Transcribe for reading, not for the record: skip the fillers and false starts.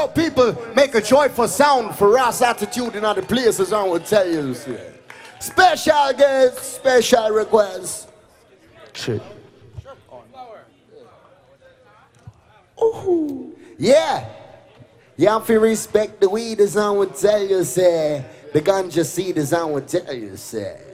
People make a joyful sound for Ross Attitude in other places, I will tell you. Special guest, special request. Shit. Ooh. Yeah. You have to respect the weed, as I would tell you, say. The ganja seed, as I would tell you, say.